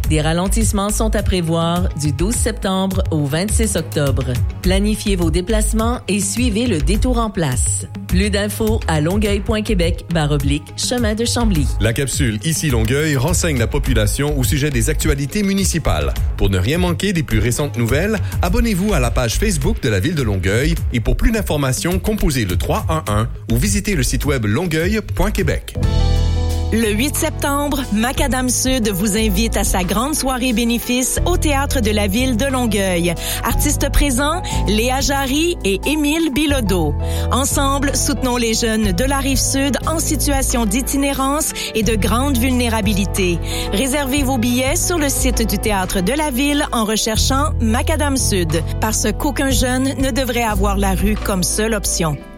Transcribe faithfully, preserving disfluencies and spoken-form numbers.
Des ralentissements sont à prévoir du douze septembre au vingt-six octobre. Planifiez vos déplacements et suivez le détour en place. Plus d'infos à longueuil.québec barre oblique chemin de Chambly. La capsule Ici Longueuil renseigne la population au sujet des actualités municipales. Pour ne rien manquer des plus récentes nouvelles, abonnez-vous à la page Facebook de la Ville de Longueuil et pour plus d'informations, composez le trois un un ou visitez le site web longueuil point québec. Le huit septembre, Macadam Sud vous invite à sa grande soirée bénéfice au Théâtre de la Ville de Longueuil. Artistes présents, Léa Jarry et Émile Bilodeau. Ensemble, soutenons les jeunes de la Rive-Sud en situation d'itinérance et de grande vulnérabilité. Réservez vos billets sur le site du Théâtre de la Ville en recherchant Macadam Sud, parce qu'aucun jeune ne devrait avoir la rue comme seule option.